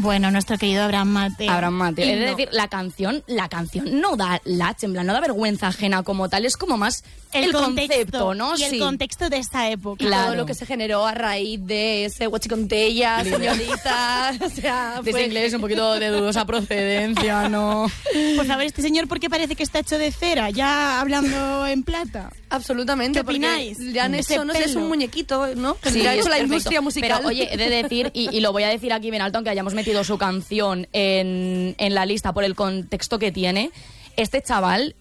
Bueno, nuestro querido Abraham Mateo. Abraham Mateo. Es decir, la canción no da lache, en plan, no da vergüenza ajena como tal, es como más el concepto, ¿no? Y el contexto de esta época. Claro. Todo lo que se generó a raíz de ese huachicontella, señorita. O sea, de ese inglés un poquito de dudosa procedencia, ¿no? Por favor, este señor, ¿por qué parece que está hecho de cera? Ya hablando en plata. Absolutamente. ¿Qué opináis? Le han hecho, no sé, es un muñequito, ¿no? Que Sí, le ha hecho la perfecto. industria musical. Pero, oye, he de decir, y lo voy a decir aquí bien alto, aunque hayamos metido su canción en la lista por el contexto que tiene, este chaval